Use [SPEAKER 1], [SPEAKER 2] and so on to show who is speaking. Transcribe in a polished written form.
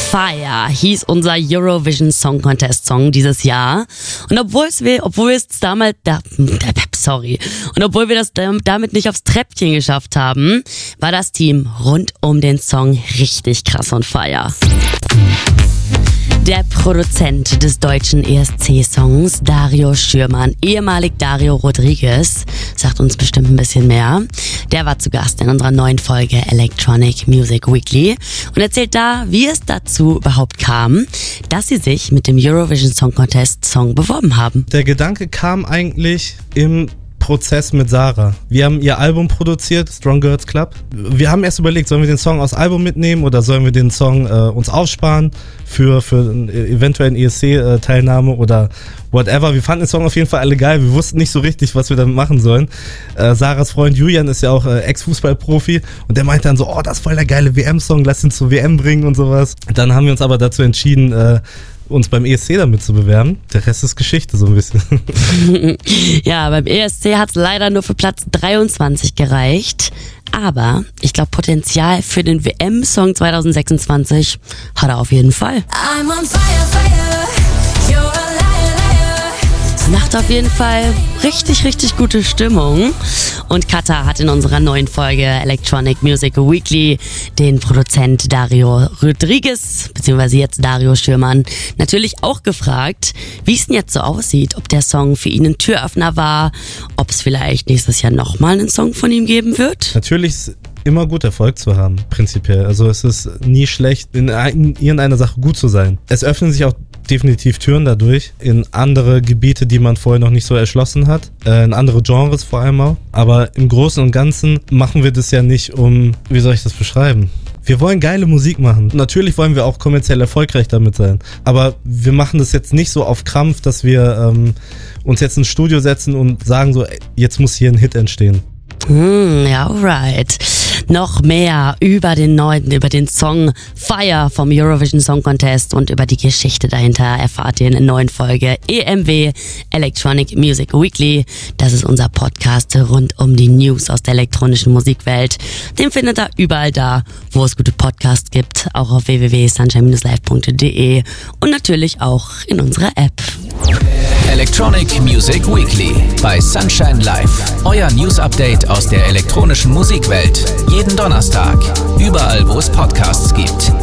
[SPEAKER 1] Fire hieß unser Eurovision Song Contest Song dieses Jahr. Und obwohl wir das damit nicht aufs Treppchen geschafft haben, war das Team rund um den Song richtig krass on fire. Der Produzent des deutschen ESC-Songs, Dario Schürmann, ehemalig Dario Rodriguez, sagt uns bestimmt ein bisschen mehr. Der war zu Gast in unserer neuen Folge Electronic Music Weekly und erzählt da, wie es dazu überhaupt kam, dass sie sich mit dem Eurovision Song Contest Song beworben haben.
[SPEAKER 2] Der Gedanke kam eigentlich im Prozess mit Sarah. Wir haben ihr Album produziert, Strong Girls Club. Wir haben erst überlegt, sollen wir den Song aus Album mitnehmen oder sollen wir den Song uns aufsparen für eventuellen ESC-Teilnahme oder whatever. Wir fanden den Song auf jeden Fall alle geil. Wir wussten nicht so richtig, was wir damit machen sollen. Sarahs Freund Julian ist ja auch Ex-Fußball-Profi und der meinte dann so, oh, das ist voll der geile WM-Song, lass ihn zur WM bringen und sowas. Dann haben wir uns aber dazu entschieden, uns beim ESC damit zu bewerben. Der Rest ist Geschichte, so ein bisschen.
[SPEAKER 1] Ja, beim ESC hat es leider nur für Platz 23 gereicht. Aber ich glaube, Potenzial für den WM-Song 2026 hat er auf jeden Fall. I'm on fire, fire. You're a liar, liar. Es macht auf jeden Fall richtig, richtig gute Stimmung. Und Katha hat in unserer neuen Folge Electronic Music Weekly den Produzent Dario Rodriguez, beziehungsweise jetzt Dario Schürmann, natürlich auch gefragt, wie es denn jetzt so aussieht, ob der Song für ihn ein Türöffner war, ob es vielleicht nächstes Jahr nochmal einen Song von ihm geben wird.
[SPEAKER 2] Natürlich ist immer gut, Erfolg zu haben, prinzipiell. Also es ist nie schlecht, in irgendeiner Sache gut zu sein. Es öffnen sich auch definitiv Türen dadurch in andere Gebiete, die man vorher noch nicht so erschlossen hat, in andere Genres vor allem auch. Aber im Großen und Ganzen machen wir das ja nicht wie soll ich das beschreiben? Wir wollen geile Musik machen. Natürlich wollen wir auch kommerziell erfolgreich damit sein. Aber wir machen das jetzt nicht so auf Krampf, dass wir uns jetzt ins Studio setzen und sagen so, jetzt muss hier ein Hit entstehen.
[SPEAKER 1] Ja, alright. Noch mehr über den Song Fire vom Eurovision Song Contest und über die Geschichte dahinter erfahrt ihr in der neuen Folge EMW Electronic Music Weekly. Das ist unser Podcast rund um die News aus der elektronischen Musikwelt. Den findet ihr überall da, wo es gute Podcasts gibt, auch auf www.sunshine-live.de und natürlich auch in unserer App.
[SPEAKER 3] Electronic Music Weekly bei Sunshine Live. Euer News-Update aus der elektronischen Musikwelt. Jeden Donnerstag. Überall, wo es Podcasts gibt.